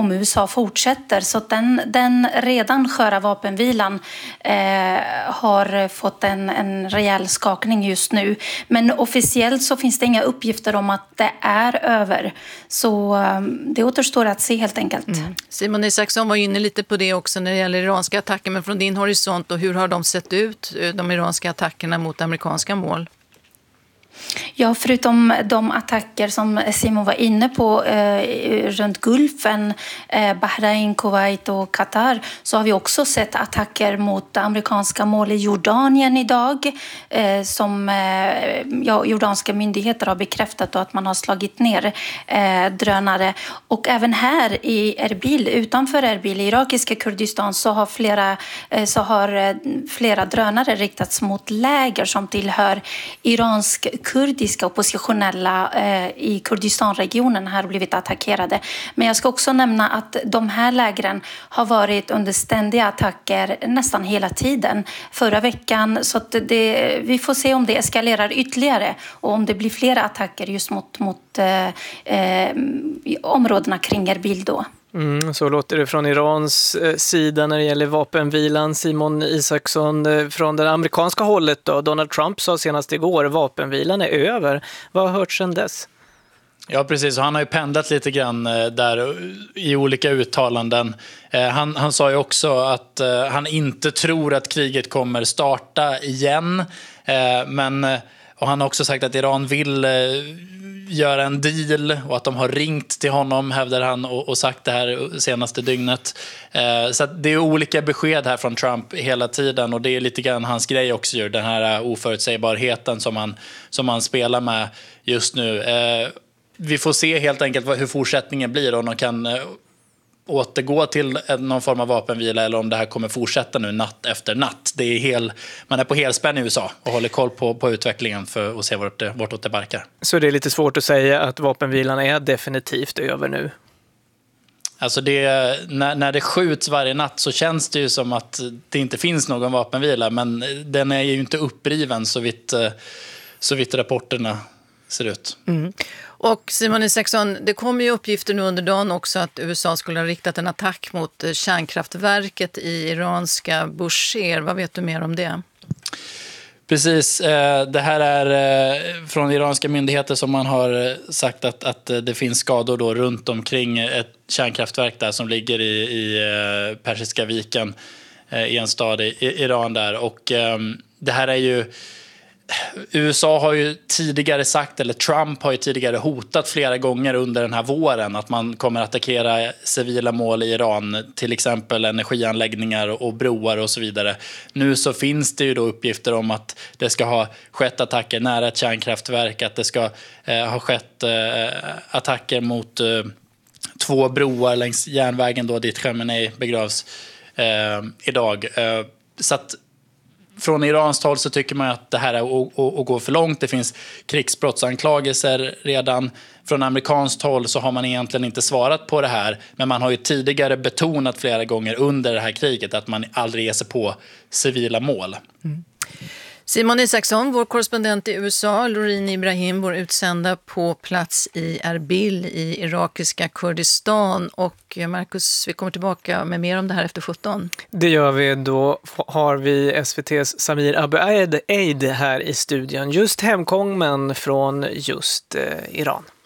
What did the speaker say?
om USA fortsätter. Så den redan sköra vapenvilan har fått en rejäl skakning just nu. Men officiellt så finns det inga uppgifter om att det är över. Så det återstår att se helt enkelt. Simon Isaksson var inne lite på det också när det gäller iranska attacker. Men från din horisont, och hur har de sett ut, de iranska attackerna mot amerikanska mål? Ja, förutom de attacker som Simon var inne på runt Gulfen, Bahrain, Kuwait och Qatar, så har vi också sett attacker mot amerikanska mål i Jordanien idag som jordanska myndigheter har bekräftat att man har slagit ner drönare. Och även här i Erbil, utanför Erbil, i irakiska Kurdistan, så har flera drönare riktats mot läger som tillhör iransk-kurdiska oppositionella i Kurdistanregionen har blivit attackerade. Men jag ska också nämna att de här lägren har varit under ständiga attacker nästan hela tiden förra veckan. Så att vi får se om det eskalerar ytterligare och om det blir flera attacker just mot områdena kring Erbil då. Så låter det från Irans sida när det gäller vapenvilan. Simon Isaksson, från det amerikanska hållet då. Donald Trump sa senast igår, vapenvilan är över. Vad har hört sedan dess? Ja, precis. Han har ju pendlat lite grann där i olika uttalanden. Han sa ju också att han inte tror att kriget kommer starta igen. Och han har också sagt att Iran vill göra en deal och att de har ringt till honom, hävdar han, och sagt det här senaste dygnet. Så att det är olika besked här från Trump hela tiden, och det är lite grann hans grej också, den här oförutsägbarheten som han spelar med just nu. Vi får se helt enkelt hur fortsättningen blir, om de kan återgå till någon form av vapenvila eller om det här kommer fortsätta nu natt efter natt. Man är på helspänn i USA och håller koll på utvecklingen för att se vartåt det barkar. Så det är lite svårt att säga att vapenvilan är definitivt över nu? Alltså när det skjuts varje natt så känns det ju som att det inte finns någon vapenvila, men den är ju inte uppriven så vitt rapporterna ser ut. Och Simon Isaksson, det kommer ju uppgifter nu under dagen också att USA skulle ha riktat en attack mot kärnkraftverket i iranska Bushehr. Vad vet du mer om det? Precis, det här är från iranska myndigheter som man har sagt att det finns skador då runt omkring ett kärnkraftverk där som ligger i Persiska viken i en stad i Iran där. Och det här är ju... USA har ju tidigare sagt, eller Trump har ju tidigare hotat flera gånger under den här våren att man kommer att attackera civila mål i Iran, till exempel energianläggningar och broar och så vidare. Nu så finns det ju då uppgifter om att det ska ha skett attacker nära ett kärnkraftverk, att det ska ha skett attacker mot 2 broar längs järnvägen då dit Khamenei begravs idag. Så att från Irans håll så tycker man att det här är att gå för långt. Det finns krigsbrottsanklagelser redan. Från amerikanskt håll så har man egentligen inte svarat på det här. Men man har ju tidigare betonat flera gånger under det här kriget att man aldrig ger sig på civila mål. Simon Isaksson, vår korrespondent i USA, Lorin Ibrahim, vår utsända på plats i Erbil i irakiska Kurdistan. Och Marcus, vi kommer tillbaka med mer om det här efter 17. Det gör vi. Då har vi SVT:s Samir Abu Eid här i studion. Just hemkommen från just Iran.